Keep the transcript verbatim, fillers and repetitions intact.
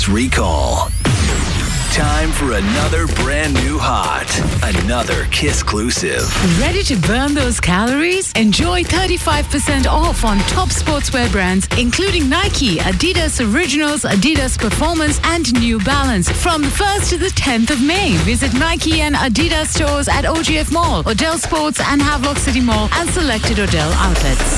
Sports Recall. Time for another brand new hot, another Kiss-clusive. Ready to burn those calories? Enjoy thirty-five percent off on top sportswear brands, including Nike, Adidas Originals, Adidas Performance, and New Balance. From the first to the tenth of May, visit Nike and Adidas stores at O G F Mall, Odell Sports, and Havelock City Mall, and selected Odell outlets.